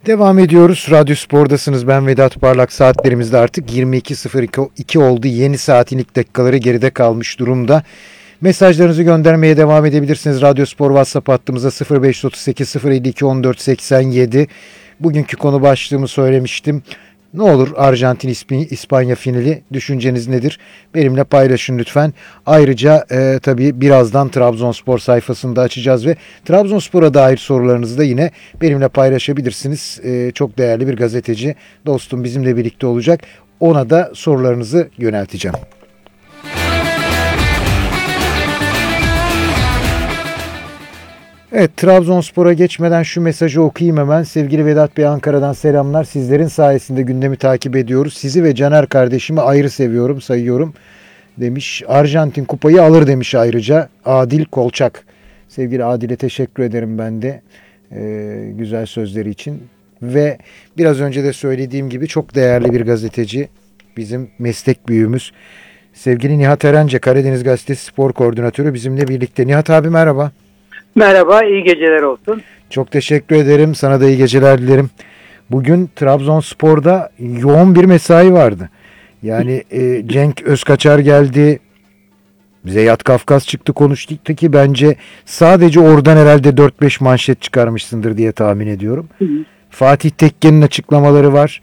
Devam ediyoruz. Radyo Spor'dasınız. Ben Vedat Parlak. Saatlerimizde artık 22.02 oldu. Yeni saatin ilk dakikaları geride kalmış durumda. Mesajlarınızı göndermeye devam edebilirsiniz. Radyo Spor WhatsApp hattımıza 0538 052 14 87. Bugünkü konu başlığımı söylemiştim. Ne olur Arjantin İspanya finali düşünceniz nedir? Benimle paylaşın lütfen. Ayrıca tabii birazdan Trabzonspor sayfasında açacağız ve Trabzonspor'a dair sorularınızı da yine benimle paylaşabilirsiniz. Çok değerli bir gazeteci dostum bizimle birlikte olacak. Ona da sorularınızı yönelteceğim. Evet, Trabzonspor'a geçmeden şu mesajı okuyayım hemen. Sevgili Vedat Bey, Ankara'dan selamlar. Sizlerin sayesinde gündemi takip ediyoruz. Sizi ve Caner kardeşimi ayrı seviyorum, sayıyorum demiş. Arjantin kupayı alır demiş ayrıca Adil Kolçak. Sevgili Adil'e teşekkür ederim ben de güzel sözleri için. Ve biraz önce de söylediğim gibi çok değerli bir gazeteci, bizim meslek büyüğümüz. Sevgili Nihat Erence, Karadeniz Gazetesi Spor Koordinatörü bizimle birlikte. Nihat abi merhaba. Merhaba, iyi geceler olsun. Çok teşekkür ederim. Sana da iyi geceler dilerim. Bugün Trabzonspor'da yoğun bir mesai vardı. Yani Cenk Özkaçar geldi. Zeyat Kafkas çıktı konuştu ki bence sadece oradan herhalde 4-5 manşet çıkarmışsındır diye tahmin ediyorum. Fatih Tekke'nin açıklamaları var.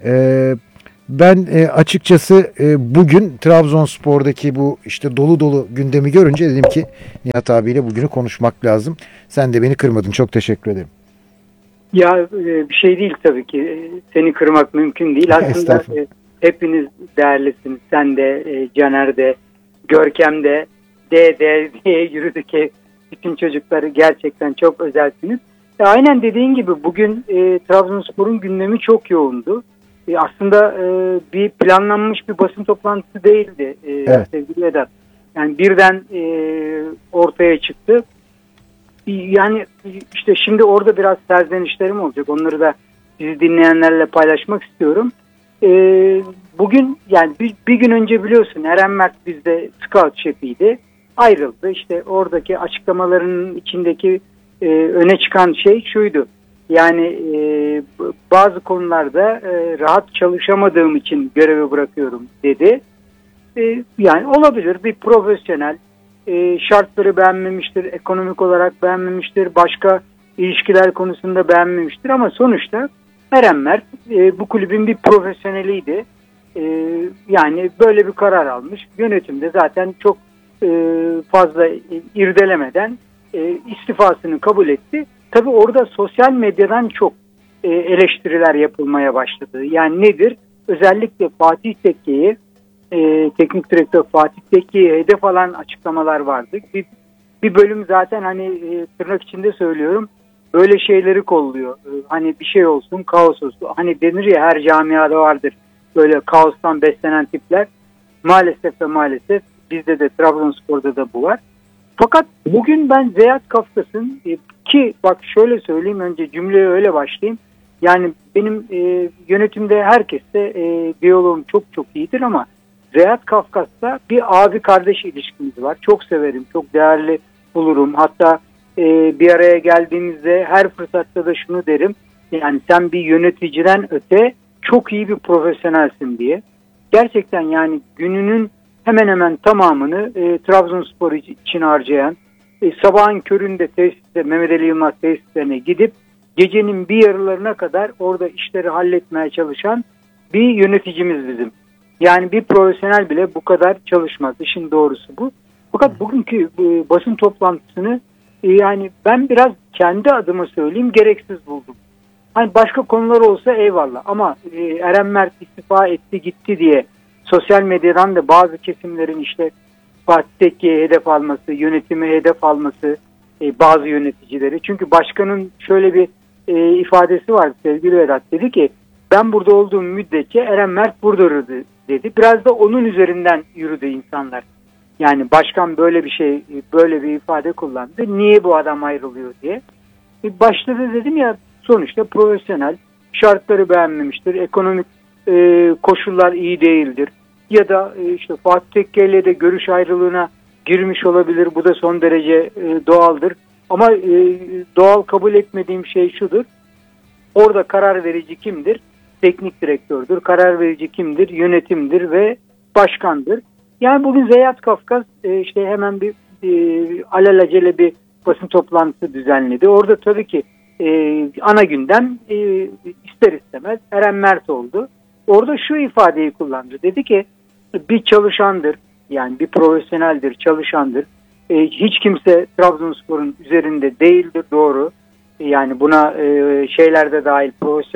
Ben açıkçası bugün Trabzonspor'daki bu işte dolu dolu gündemi görünce dedim ki Nihat abiyle bugünü konuşmak lazım. Sen de beni kırmadın. Çok teşekkür ederim. Ya bir şey değil tabii ki. Seni kırmak mümkün değil. Aslında hepiniz değerlisiniz. Sen de, Caner de, Görkem de, diye yürüdü ki bütün çocukları gerçekten çok özelsiniz. Aynen dediğin gibi bugün Trabzonspor'un gündemi çok yoğundu. Aslında bir planlanmış bir basın toplantısı değildi evet. Sevgili Vedat. Yani birden ortaya çıktı. Yani işte şimdi orada biraz serzenişlerim olacak. Onları da sizi dinleyenlerle paylaşmak istiyorum. Bugün yani bir gün önce biliyorsun Eren Mert bizde scout şefiydi. Ayrıldı. İşte oradaki açıklamaların içindeki öne çıkan şey şuydu. Yani bazı konularda rahat çalışamadığım için görevi bırakıyorum dedi. Yani olabilir, bir profesyonel şartları beğenmemiştir, ekonomik olarak beğenmemiştir, başka ilişkiler konusunda beğenmemiştir ama sonuçta Eren Mert bu kulübün bir profesyoneliydi. Yani böyle bir karar almış. Yönetimde zaten çok fazla irdelemeden istifasını kabul etti. Tabii orada sosyal medyadan çok eleştiriler yapılmaya başladı. Yani nedir? Özellikle Fatih Tekke'yi, teknik direktör Fatih Tekke'yi hedef alan açıklamalar vardı. Bir bölüm zaten hani tırnak içinde söylüyorum, böyle şeyleri kolluyor. Hani bir şey olsun, kaos olsun. Hani denir ya, her camiada vardır böyle kaostan beslenen tipler. Maalesef ve maalesef bizde de, Trabzonspor'da da bu var. Fakat bugün ben Zeyat Kafkas'ın ki bak şöyle söyleyeyim, önce cümleye öyle başlayayım. Yani benim yönetimde herkesle diyaloğum çok çok iyidir ama Zeyat Kafkas'ta bir abi kardeş ilişkimiz var. Çok severim, çok değerli bulurum. Hatta bir araya geldiğimizde her fırsatta da şunu derim. Yani sen bir yöneticiden öte çok iyi bir profesyonelsin diye. Gerçekten yani gününün hemen hemen tamamını Trabzonspor için harcayan, sabahın köründe tesiste, Mehmet Ali Yılmaz tesislerine gidip gecenin bir yarılarına kadar orada işleri halletmeye çalışan bir yöneticimiz bizim. Yani bir profesyonel bile bu kadar çalışmaz. İşin doğrusu bu. Fakat bugünkü basın toplantısını yani ben biraz kendi adıma söyleyeyim, gereksiz buldum. Hani başka konular olsa eyvallah ama Eren Mert istifa etti gitti diye sosyal medyadan da bazı kesimlerin işte Fatih Tekke'ye hedef alması, yönetimi hedef alması, bazı yöneticileri. Çünkü başkanın şöyle bir ifadesi vardı sevgili Vedat, dedi ki ben burada olduğum müddetçe Eren Mert burada dedi. Biraz da onun üzerinden yürüdü insanlar. Yani başkan böyle bir şey, böyle bir ifade kullandı. Niye bu adam ayrılıyor diye. Başta da dedim ya, sonuçta profesyonel, şartları beğenmemiştir, ekonomik koşullar iyi değildir. Ya da işte Fatih Tekke ile de görüş ayrılığına girmiş olabilir. Bu da son derece doğaldır. Ama doğal kabul etmediğim şey şudur. Orada karar verici kimdir? Teknik direktördür. Karar verici kimdir? Yönetimdir ve başkandır. Yani bugün Zeyat Kafkas işte hemen bir alelacele bir basın toplantısı düzenledi. Orada tabii ki ana gündem ister istemez Eren Mert oldu. Orada şu ifadeyi kullandı. Dedi ki bir çalışandır, yani bir profesyoneldir, çalışandır. Hiç kimse Trabzonspor'un üzerinde değildir, doğru. Yani buna şeyler de dahil,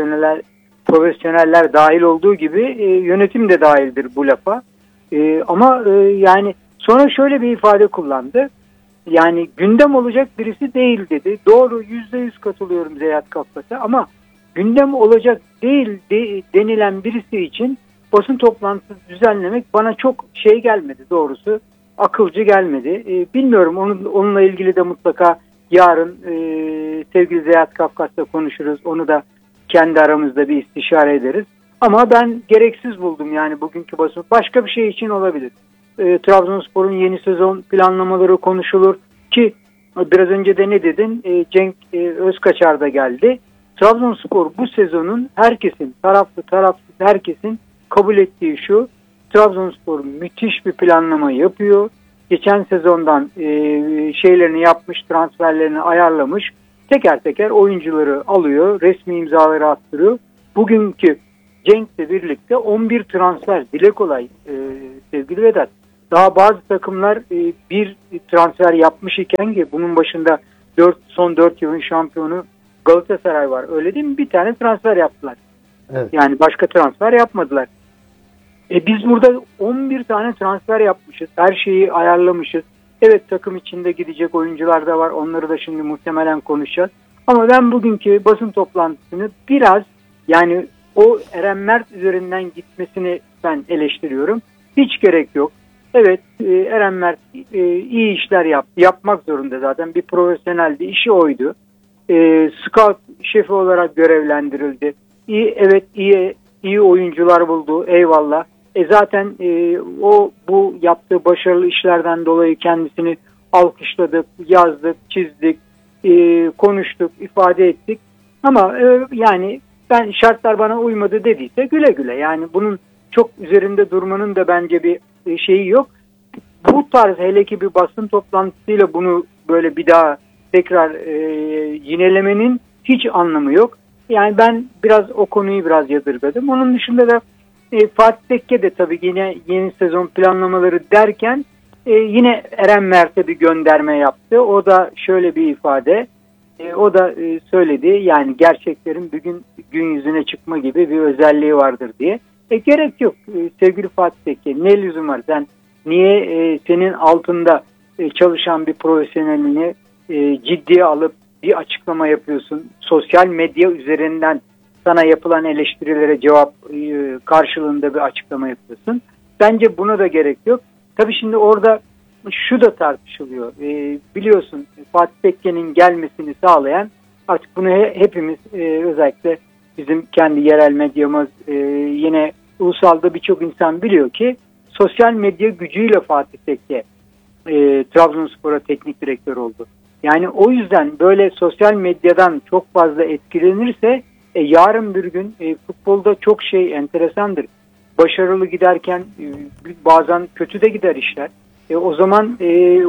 profesyoneller dahil olduğu gibi yönetim de dahildir bu lafa. Ama yani sonra şöyle bir ifade kullandı. Yani gündem olacak birisi değil dedi. Doğru, %100 katılıyorum Zeyat Kafkas'a, ama gündem olacak değil denilen birisi için basın toplantısı düzenlemek bana çok şey gelmedi doğrusu. Akılcı gelmedi. Bilmiyorum, onunla ilgili de mutlaka yarın sevgili Zeyat Kafkas'la konuşuruz. Onu da kendi aramızda bir istişare ederiz. Ama ben gereksiz buldum yani bugünkü basın. Başka bir şey için olabilir. Trabzonspor'un yeni sezon planlamaları konuşulur ki biraz önce de ne dedin? Cenk Özkaçar da geldi. Trabzonspor bu sezonun herkesin, tarafsız herkesin kabul ettiği şu: Trabzonspor müthiş bir planlama yapıyor. Geçen sezondan şeylerini yapmış, transferlerini ayarlamış. Teker teker oyuncuları alıyor, resmi imzaları attırıyor. Bugünkü Cenk'le birlikte 11 transfer, dile kolay sevgili Vedat. Daha bazı takımlar bir transfer yapmış iken ki bunun başında son 4 yılın şampiyonu Galatasaray var. Öyle değil mi? Bir tane transfer yaptılar. Evet. Yani başka transfer yapmadılar. Biz burada 11 tane transfer yapmışız. Her şeyi ayarlamışız. Evet, takım içinde gidecek oyuncular da var. Onları da şimdi muhtemelen konuşacağız. Ama ben bugünkü basın toplantısını biraz, yani o Eren Mert üzerinden gitmesini ben eleştiriyorum. Hiç gerek yok. Evet, Eren Mert iyi işler yapmak zorunda zaten. Bir profesyoneldi, işi oydu. Scout şefi olarak görevlendirildi. İyi oyuncular buldu, eyvallah. Zaten bu yaptığı başarılı işlerden dolayı kendisini alkışladık, yazdık, çizdik, konuştuk, ifade ettik. Ama yani ben şartlar bana uymadı dediyse güle güle. Yani bunun çok üzerinde durmanın da bence bir şeyi yok. Bu tarz, hele ki bir basın toplantısıyla bunu böyle bir daha tekrar yinelemenin hiç anlamı yok. Yani ben o konuyu biraz yadırgadım. Onun dışında da Fatih Tekke de tabii yine yeni sezon planlamaları derken yine Eren Mert'e bir gönderme yaptı. O da şöyle bir ifade. O da söyledi, yani gerçeklerin bugün gün yüzüne çıkma gibi bir özelliği vardır diye. Gerek yok sevgili Fatih Tekke. Ne lüzum var? Sen niye senin altında çalışan bir profesyonelini ciddiye alıp bir açıklama yapıyorsun? Sosyal medya üzerinden sana yapılan eleştirilere cevap karşılığında bir açıklama yapıyorsun. Bence buna da gerek yok. Tabii şimdi orada şu da tartışılıyor. Biliyorsun, Fatih Tekke'nin gelmesini sağlayan, artık bunu hepimiz, özellikle bizim kendi yerel medyamız, yine ulusalda birçok insan biliyor ki sosyal medya gücüyle Fatih Tekke Trabzonspor'a teknik direktör oldu. Yani o yüzden böyle sosyal medyadan çok fazla etkilenirse yarın bir gün futbolda çok şey enteresandır. Başarılı giderken bazen kötü de gider işler. O zaman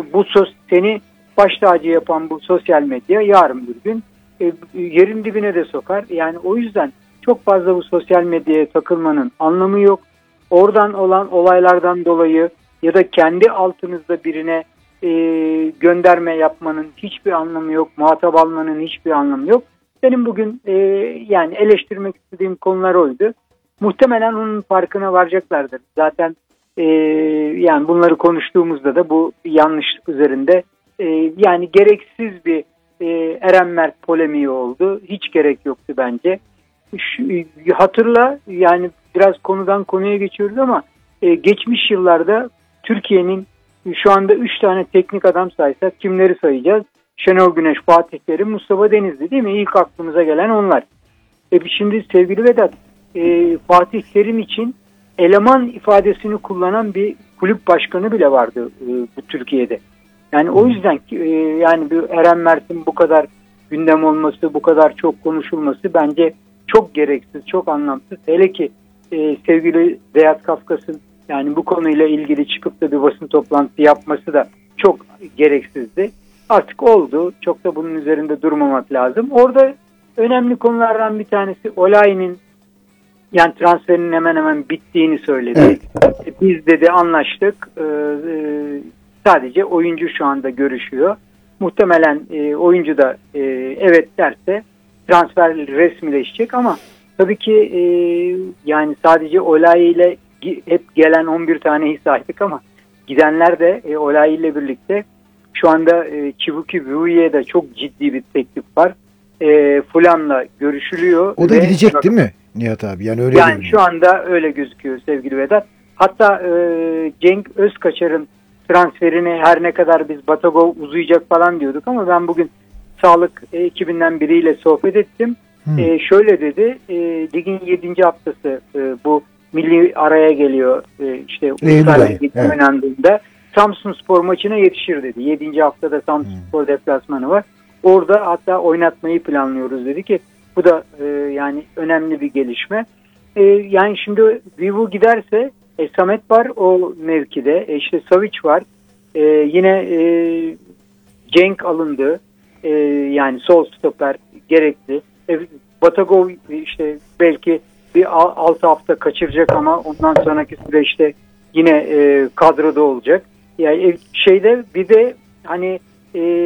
seni baş tacı yapan bu sosyal medya yarın bir gün yerin dibine de sokar. Yani o yüzden çok fazla bu sosyal medyaya takılmanın anlamı yok. Oradan olan olaylardan dolayı ya da kendi altınızda birine gönderme yapmanın hiçbir anlamı yok. Muhatap almanın hiçbir anlamı yok. Benim bugün yani eleştirmek istediğim konular oydu. Muhtemelen onun farkına varacaklardır. Zaten yani bunları konuştuğumuzda da bu yanlışlık üzerinde yani gereksiz bir Eren Mert polemiği oldu. Hiç gerek yoktu bence. Hatırla, yani biraz konudan konuya geçiyoruz ama geçmiş yıllarda Türkiye'nin şu anda 3 tane teknik adam saysak kimleri sayacağız? Şenol Güneş, Fatih Terim, Mustafa Denizli, değil mi? İlk aklımıza gelen onlar. Şimdi sevgili Vedat, Fatih Terim için eleman ifadesini kullanan bir kulüp başkanı bile vardı bu Türkiye'de. Yani o yüzden yani bir Eren Mert'in bu kadar gündem olması, bu kadar çok konuşulması bence çok gereksiz, çok anlamsız. Hele ki sevgili Vedat Kafkas'ın yani bu konuyla ilgili çıkıp da bir basın toplantısı yapması da çok gereksizdi. Artık oldu. Çok da bunun üzerinde durmamak lazım. Orada önemli konulardan bir tanesi Olayi'nin yani transferinin hemen hemen bittiğini söyledi. Evet. Biz dedi anlaştık. Sadece oyuncu şu anda görüşüyor. Muhtemelen oyuncu da evet derse transfer resmileşecek ama tabii ki yani sadece Olayi ile hep gelen 11 taneyi saydık ama gidenler de Olayi ile birlikte şu anda Chibuki Vui'ye çok ciddi bir teklif var. Fulham'la görüşülüyor. O da gidecek değil mi Nihat abi? Yani öyle yani görünüyor. şu anda öyle gözüküyor sevgili Vedat. Hatta Cenk Özkaçar'ın transferini her ne kadar biz Batagov uzayacak falan diyorduk ama ben bugün sağlık ekibinden biriyle sohbet ettim. Şöyle dedi, ligin 7. haftası bu milli araya geliyor. İşte uluslararası oynandığında Samsunspor maçına yetişir dedi. 7. haftada Samsunspor deplasmanı var. Orada hatta oynatmayı planlıyoruz dedi ki bu da yani önemli bir gelişme. Yani şimdi Vivu giderse Samet var o mevkide. İşte Savic var. Yine Cenk alındı. Yani sol stoper gerekli. Batagov işte belki bir 6 hafta kaçıracak ama ondan sonraki süreçte yine kadroda olacak. Yani şeyde bir de hani